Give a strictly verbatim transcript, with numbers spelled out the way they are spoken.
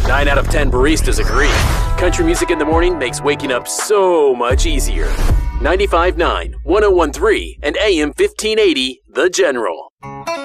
nine out of ten baristas agree. Country music in the morning makes waking up so much easier. ninety-five point nine, one oh one point three, and A M fifteen eighty, The General.